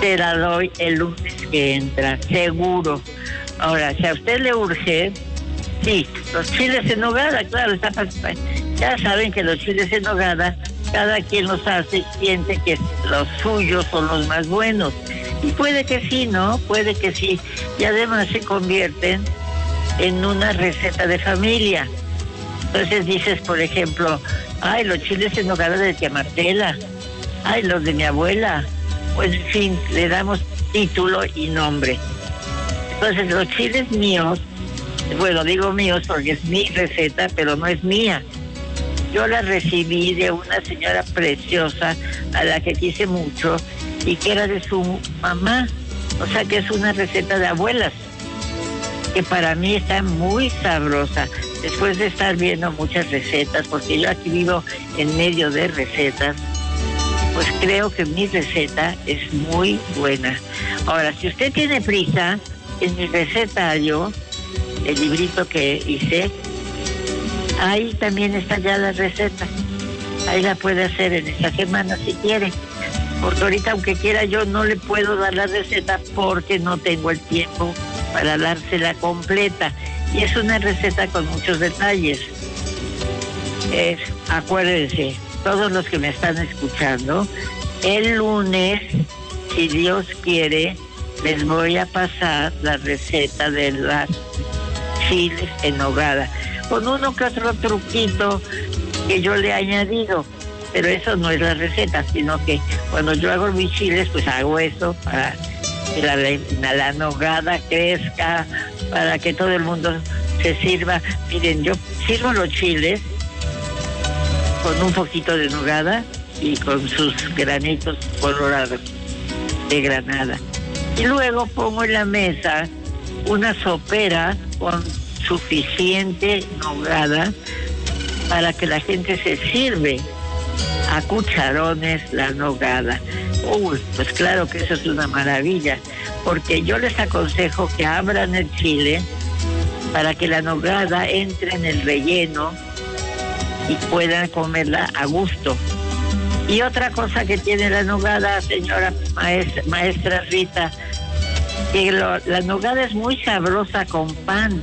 Te la doy el lunes que entra, seguro. Ahora, si a usted le urge, sí, los chiles en nogada, claro, ya saben que los chiles en nogada, cada quien los hace y siente que los suyos son los más buenos. Y puede que sí, ¿no? Puede que sí. Y además se convierten en una receta de familia. Entonces dices, por ejemplo, ay, los chiles en nogada de tía Martela, ay, los de mi abuela. Pues en fin, le damos título y nombre. Entonces los chiles míos, bueno, digo míos porque es mi receta, pero no es mía. Yo la recibí de una señora preciosa a la que quise mucho y que era de su mamá. O sea que es una receta de abuelas, que para mí está muy sabrosa. Después de estar viendo muchas recetas, porque yo aquí vivo en medio de recetas, pues creo que mi receta es muy buena. Ahora, si usted tiene prisa, en mi recetario, el librito que hice, ahí también está ya la receta. Ahí la puede hacer en esta semana si quiere. Porque ahorita, aunque quiera, yo no le puedo dar la receta porque no tengo el tiempo para dársela completa. Y es una receta con muchos detalles. Acuérdense, todos los que me están escuchando, el lunes, si Dios quiere, les voy a pasar la receta de las chiles en nogada, con uno que otro truquito que yo le he añadido, pero eso no es la receta, sino que cuando yo hago mis chiles, pues hago eso para que la nogada crezca, para que todo el mundo se sirva. Miren, yo sirvo los chiles con un poquito de nogada y con sus granitos colorados de granada. Y luego pongo en la mesa una sopera con suficiente nogada para que la gente se sirve a cucharones la nogada. Uy, pues claro que eso es una maravilla, porque yo les aconsejo que abran el chile para que la nogada entre en el relleno y puedan comerla a gusto. Y otra cosa que tiene la nogada, señora maestra Rita, que la nogada es muy sabrosa con pan.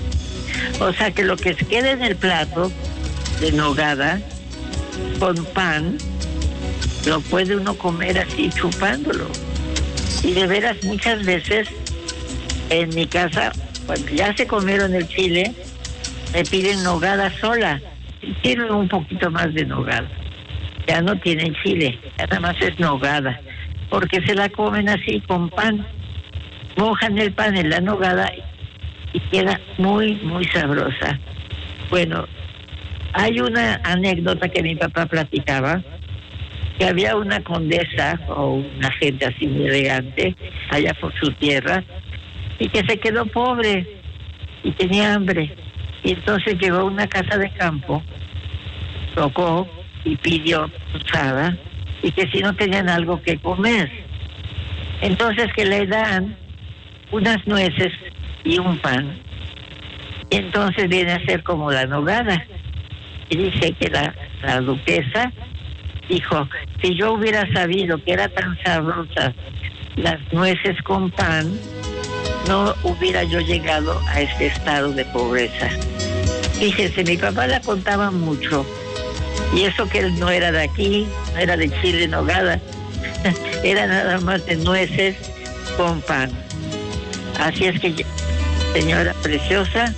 O sea que lo que queda en el plato de nogada con pan, lo puede uno comer así chupándolo. Y de veras muchas veces en mi casa, cuando ya se comieron el chile, me piden nogada sola. Y quieren un poquito más de nogada. Ya no tienen chile, ya nada más es nogada, porque se la comen así con pan. Mojan el pan en la nogada y queda muy, muy sabrosa. Bueno, hay una anécdota que mi papá platicaba, que había una condesa o una gente así muy elegante allá por su tierra y que se quedó pobre y tenía hambre. Y entonces llegó a una casa de campo, tocó y pidió posada y que si no tenían algo que comer. Entonces que le dan unas nueces y un pan. Y entonces viene a ser como la nogada. Y dice que la duquesa dijo, si yo hubiera sabido que era tan sabrosa las nueces con pan, no hubiera yo llegado a este estado de pobreza. Fíjense, mi papá la contaba mucho. Y eso que él no era de aquí, no era de chile en nogada, era nada más de nueces con pan. Así es que, señora preciosa,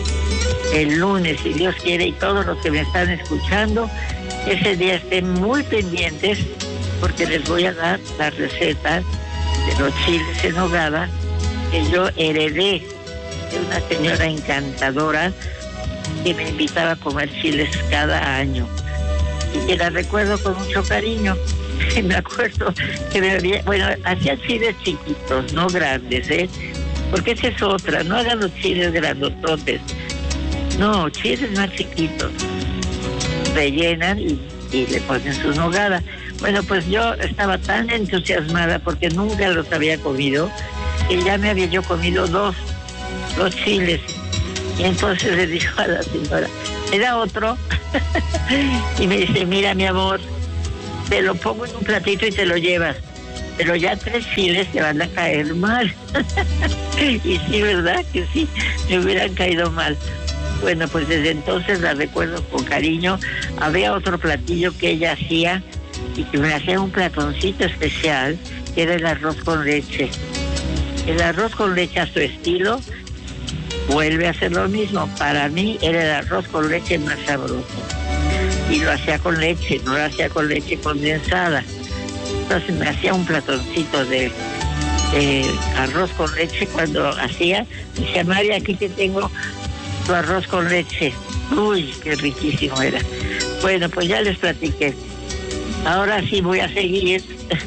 el lunes, si Dios quiere, y todos los que me están escuchando, ese día estén muy pendientes porque les voy a dar la receta de los chiles en nogada que yo heredé de una señora encantadora que me invitaba a comer chiles cada año y que la recuerdo con mucho cariño. Me acuerdo que hacía chiles chiquitos, no grandes, porque esa es otra, no hagan los chiles grandototes, no, chiles más chiquitos, rellenan y le ponen su nogada. Bueno, pues yo estaba tan entusiasmada porque nunca los había comido, que ya me había yo comido dos chiles. Y entonces le dijo a la señora, ¿me da otro? Y me dice, mira mi amor, te lo pongo en un platito y te lo llevas. pero ya 3 chiles te van a caer mal. Y sí, ¿verdad? Que sí, me hubieran caído mal. Bueno, pues desde entonces la recuerdo con cariño. Había otro platillo que ella hacía y que me hacía un platoncito especial, que era el arroz con leche. El arroz con leche a su estilo vuelve a hacer lo mismo. Para mí era el arroz con leche más sabroso. Y lo hacía con leche, no lo hacía con leche condensada. Entonces me hacía un platoncito de arroz con leche cuando hacía. Me decía, María, aquí te tengo tu arroz con leche. Uy, qué riquísimo era. Bueno, pues ya les platiqué. Ahora sí voy a seguir.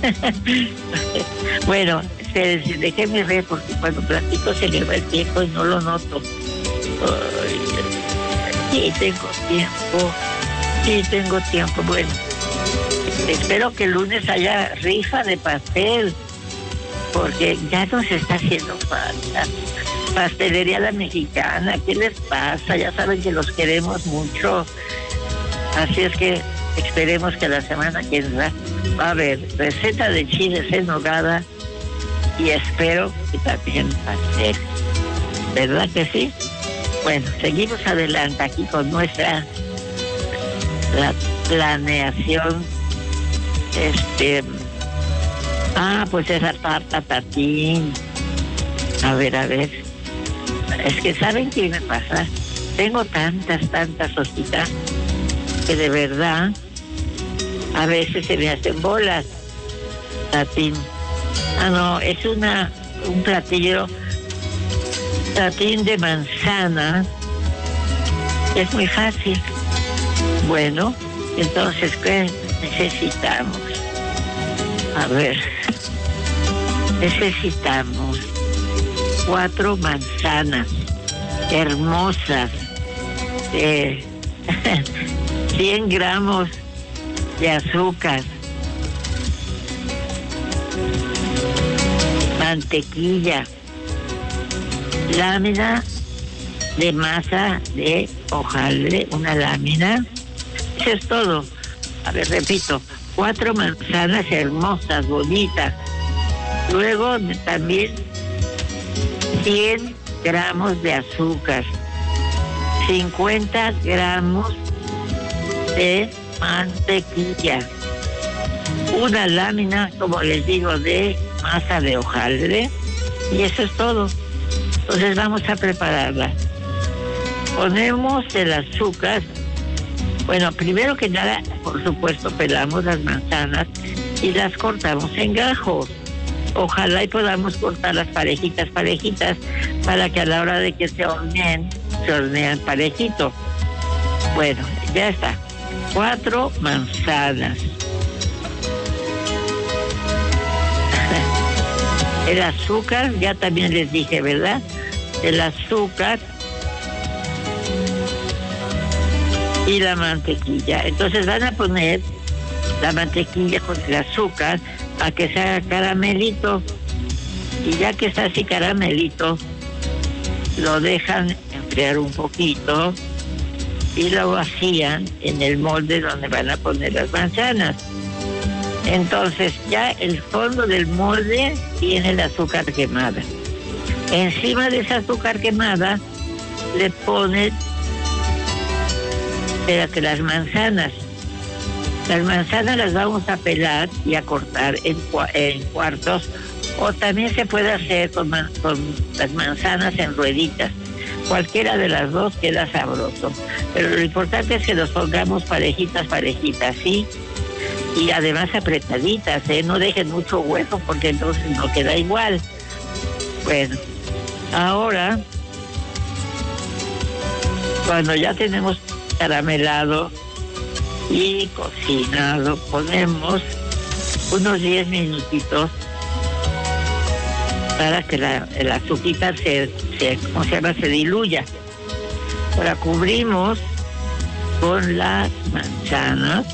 Bueno, déjenme ver porque cuando platico se me va el tiempo y no lo noto. Sí, tengo tiempo. Sí, tengo tiempo. Bueno, espero que el lunes haya rifa de pastel, porque ya nos está haciendo falta. Pastelería La Mexicana, ¿qué les pasa? Ya saben que los queremos mucho. Así es que esperemos que la semana que entra va a haber receta de chiles en nogada y espero que también pastel. ¿Verdad que sí? Bueno, seguimos adelante aquí con nuestra la planeación. Pues esa tarta tatín. A ver. Es que ¿saben qué me pasa? Tengo tantas hojitas que de verdad a veces se me hacen bolas. Tatín. No, es un platillo tatín de manzana. Es muy fácil. Bueno, entonces, ¿qué necesitamos? A ver, necesitamos 4 manzanas hermosas, 100 gramos de azúcar, mantequilla, lámina de masa de hojaldre, una lámina. Eso es todo. A ver, repito, 4 manzanas hermosas, bonitas. Luego también 100 gramos de azúcar, 50 gramos de mantequilla, una lámina, como les digo, de masa de hojaldre, y eso es todo. Entonces vamos a prepararla. Ponemos el azúcar. Bueno, primero que nada, por supuesto, pelamos las manzanas y las cortamos en gajos. Ojalá y podamos cortarlas parejitas, para que a la hora de que se horneen parejito. Bueno, ya está. 4 manzanas. El azúcar, ya también les dije, ¿verdad? El azúcar y la mantequilla. Entonces van a poner la mantequilla con el azúcar a que se haga caramelito, y ya que está así caramelito, lo dejan enfriar un poquito y lo vacían en el molde donde van a poner las manzanas. Entonces ya el fondo del molde tiene el azúcar quemada. Encima de esa azúcar quemada le ponen las manzanas. Las manzanas las vamos a pelar y a cortar en cuartos, o también se puede hacer con las manzanas en rueditas. Cualquiera de las dos queda sabroso. Pero lo importante es que los pongamos parejitas, ¿sí? Y además apretaditas, no dejen mucho hueco porque entonces no queda igual. Bueno, ahora, cuando ya tenemos caramelado y cocinado, ponemos unos 10 minutitos para que el azúcar se diluya. Ahora cubrimos con las manzanas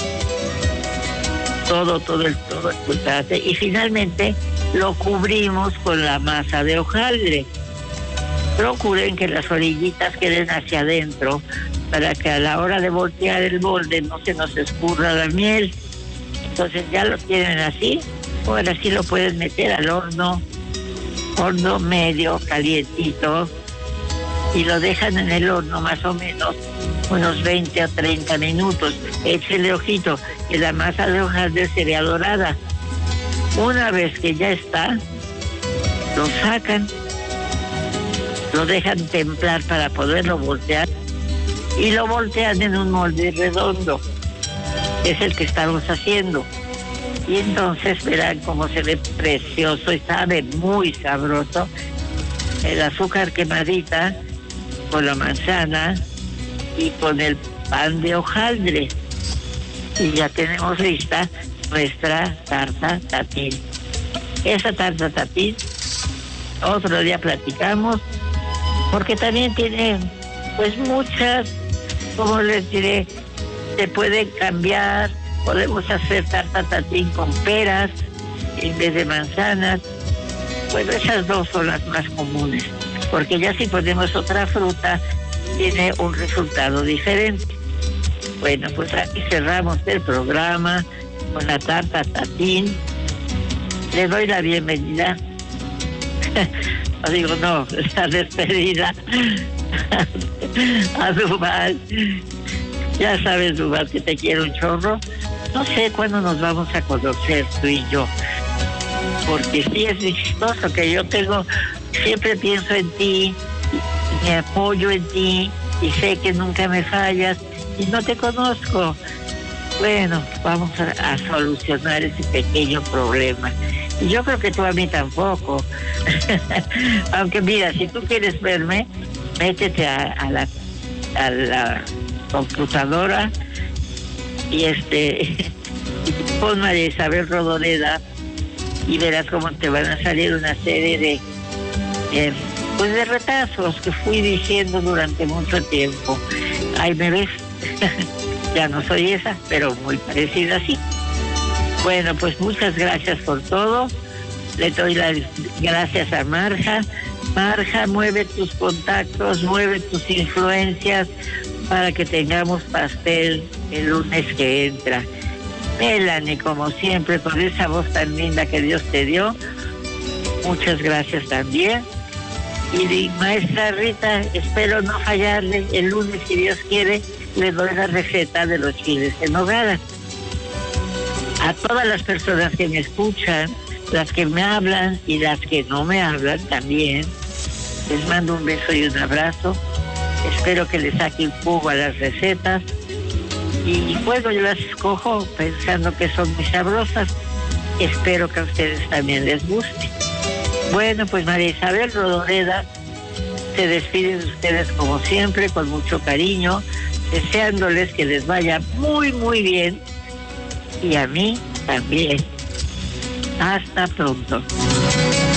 todo el cultrate, y finalmente lo cubrimos con la masa de hojaldre. Procuren que las orillitas queden hacia adentro para que a la hora de voltear el molde no se nos escurra la miel. Entonces ya lo tienen así, Ahora sí lo puedes meter al horno medio calientito, y lo dejan en el horno más o menos unos 20 o 30 minutos. Échele ojito, que la masa de hojaldre sería dorada. Una vez que ya está, lo sacan, lo dejan templar para poderlo voltear, y lo voltean en un molde redondo, es el que estamos haciendo. Y entonces verán cómo se ve precioso y sabe muy sabroso. El azúcar quemadita con la manzana y con el pan de hojaldre. Y ya tenemos lista nuestra tarta tatín. Esa tarta tatín, otro día platicamos, porque también tiene pues muchas, como les diré, se pueden cambiar. Podemos hacer tarta tatín con peras en vez de manzanas. Bueno, esas dos son las más comunes, porque ya si ponemos otra fruta, tiene un resultado diferente. Bueno, pues aquí cerramos el programa con la tarta tatín. Le doy la bienvenida. No, la despedida a Duval. Ya sabes, Duval, que te quiero un chorro. No sé cuándo nos vamos a conocer tú y yo, porque sí es chistoso que yo siempre pienso en ti, me apoyo en ti, y sé que nunca me fallas, y no te conozco. Bueno, vamos a solucionar ese pequeño problema. Y yo creo que tú a mí tampoco. Aunque mira, si tú quieres verme, métete a la computadora y pon María Isabel Rodoreda, y verás cómo te van a salir una serie de retazos que fui diciendo durante mucho tiempo. Ahí me ves. Ya no soy esa, pero muy parecida así. Bueno, pues muchas gracias por todo. Le doy las gracias a Marja. Marja, mueve tus contactos, mueve tus influencias para que tengamos pastel el lunes que entra. Melanie, como siempre, con esa voz tan linda que Dios te dio, muchas gracias también. Y maestra Rita, espero no fallarle. El lunes, si Dios quiere, le doy la receta de los chiles en nogada. A todas las personas que me escuchan, las que me hablan y las que no me hablan también, les mando un beso y un abrazo. Espero que les saquen jugo a las recetas. Y bueno, yo las escojo pensando que son muy sabrosas. Espero que a ustedes también les guste. Bueno, pues María Isabel Rodoreda se despide de ustedes como siempre, con mucho cariño, deseándoles que les vaya muy, muy bien. Y a mí también. Hasta pronto.